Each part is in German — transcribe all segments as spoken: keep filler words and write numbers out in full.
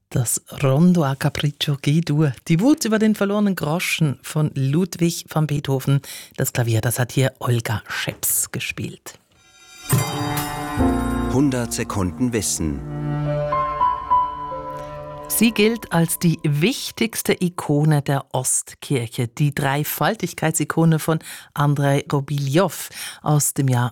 Das Rondo a Capriccio G-Dur, die Wut über den verlorenen Groschen von Ludwig van Beethoven. Das Klavier, das hat hier Olga Scheps gespielt. hundert Sekunden Wissen. Sie gilt als die wichtigste Ikone der Ostkirche, die Dreifaltigkeitsikone von Andrei Robiljow aus dem Jahr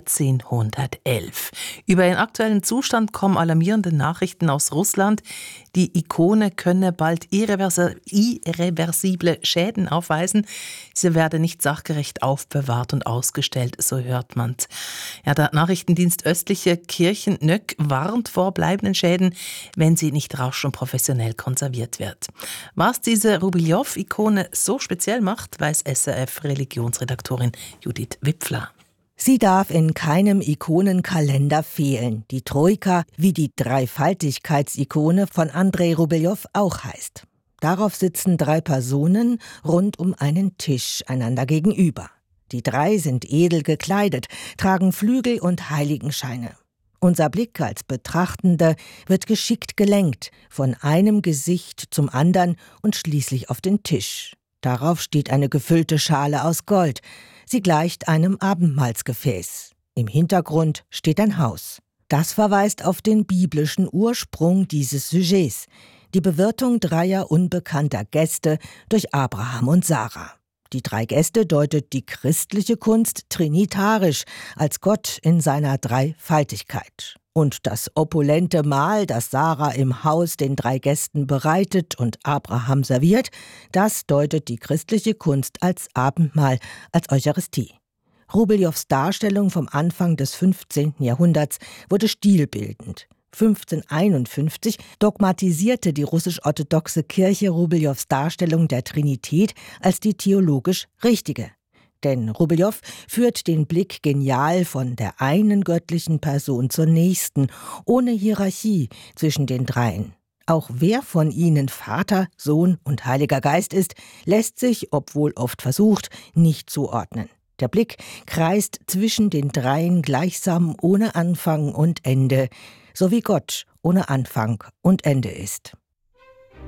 vierzehnhundertelf. Über ihren aktuellen Zustand kommen alarmierende Nachrichten aus Russland. Die Ikone könne bald irreverse, irreversible Schäden aufweisen. Sie werde nicht sachgerecht aufbewahrt und ausgestellt, so hört man's. Ja, der Nachrichtendienst Östliche Kirchen Nöck warnt vor bleibenden Schäden, wenn sie nicht rasch und professionell konserviert wird. Was diese Robiljow-Ikone so speziell macht, weiß S R F-Religionsredaktorin Judith Wipfler. Sie darf in keinem Ikonenkalender fehlen. Die Troika, wie die Dreifaltigkeitsikone von Andrei Robiljow auch heißt. Darauf sitzen drei Personen rund um einen Tisch einander gegenüber. Die drei sind edel gekleidet, tragen Flügel und Heiligenscheine. Unser Blick als Betrachtende wird geschickt gelenkt, von einem Gesicht zum anderen und schließlich auf den Tisch. Darauf steht eine gefüllte Schale aus Gold. Sie gleicht einem Abendmahlsgefäß. Im Hintergrund steht ein Haus. Das verweist auf den biblischen Ursprung dieses Sujets, die Bewirtung dreier unbekannter Gäste durch Abraham und Sarah. Die drei Gäste deutet die christliche Kunst trinitarisch als Gott in seiner Dreifaltigkeit. Und das opulente Mahl, das Sarah im Haus den drei Gästen bereitet und Abraham serviert, das deutet die christliche Kunst als Abendmahl, als Eucharistie. Robiljows Darstellung vom Anfang des fünfzehnten Jahrhunderts wurde stilbildend. fünfzehnhunderteinundfünfzig dogmatisierte die russisch-orthodoxe Kirche Robiljows Darstellung der Trinität als die theologisch richtige. Denn Robiljow führt den Blick genial von der einen göttlichen Person zur nächsten, ohne Hierarchie zwischen den dreien. Auch wer von ihnen Vater, Sohn und Heiliger Geist ist, lässt sich, obwohl oft versucht, nicht zuordnen. Der Blick kreist zwischen den dreien gleichsam ohne Anfang und Ende, so wie Gott ohne Anfang und Ende ist.